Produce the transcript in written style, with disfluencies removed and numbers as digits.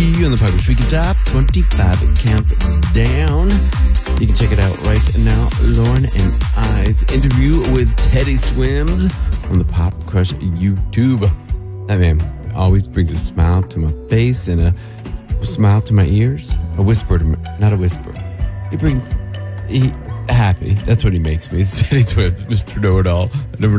Key on the Pipers Weekend Top 25 Countdown. You can check it out right now. Lauren and I's interview with Teddy Swims on the Pop Crush YouTube. That man always brings a smile to my face and a smile to my ears. A whisper to me, not a whisper. He happy. That's what he makes me. It's Teddy Swims, Mr. Know-It-All. I never